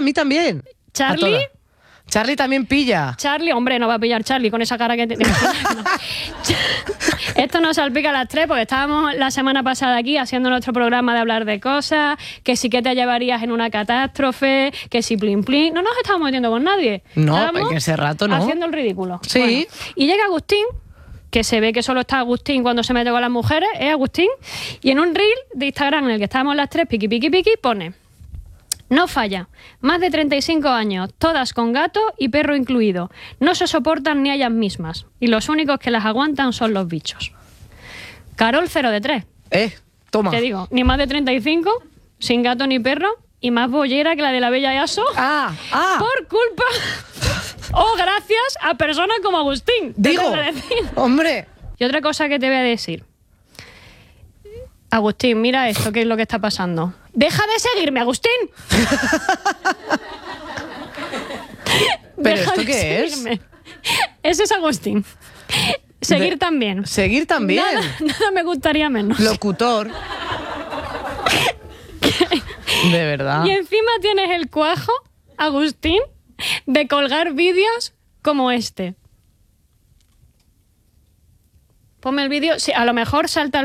a mí también. Charlie... Charlie también pilla. Charlie, hombre, no va a pillar Charlie con esa cara que tiene. No. Esto nos salpica a las 3 porque estábamos la semana pasada aquí haciendo nuestro programa de hablar de cosas, que sí que te llevarías en una catástrofe, que si plin plin. No nos estábamos metiendo con nadie. No, estábamos porque ese rato no. haciendo el ridículo. Sí. Bueno, y llega Agustín, que se ve que solo está Agustín cuando se mete con las mujeres, Agustín, y en un reel de Instagram en el que estábamos las 3, piqui, piqui, piqui, pone... No falla. Más de 35 años, todas con gato y perro incluido. No se soportan ni ellas mismas. Y los únicos que las aguantan son los bichos. Carol 0 de 3. Toma. Te digo, ni más de 35, sin gato ni perro, y más bollera que la de la Bella Easo. Por culpa o gracias a personas como Agustín. Digo, hombre. Y otra cosa que te voy a decir. Agustín, mira esto, ¿qué es lo que está pasando? ¡Deja de seguirme, Agustín! ¿Pero esto qué es? Ese es Agustín. Seguir también. Seguir también. Nada me gustaría menos. Locutor. De verdad. Y encima tienes el cuajo, Agustín, de colgar vídeos como este. Ponme el vídeo. Sí, a lo mejor salta